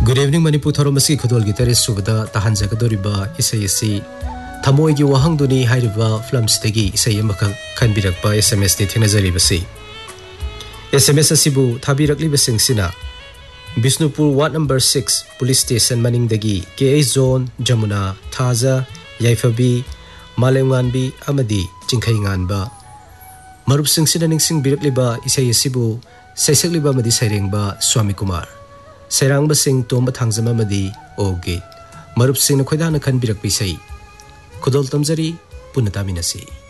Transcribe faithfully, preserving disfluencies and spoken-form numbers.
Good evening Manipur Thoromasi Khudol Gitare Subada Tahan Jagadoriba Isayasi Thamoigi Wahangduni Hairiba Flamstegi Isayamaka Kanbirakba S M S ni Thenazaribasi S M S Asibu Thabirakli Basingsina Bisnupur Ward number six Police Station Maningdagi K A Zone Jamuna Thaza Yaifabi Malenganbi Amadi Chingkhainganba Marup Singsina Ningsing Birakliba Isayasibu Saisakliba Madi Sairengba Swami Kumar Sairang Basing Tomba Thangzama Madi Oge Marup Sing Khoidana Khan Birak Pisai Khudol Tamzari Punataminasi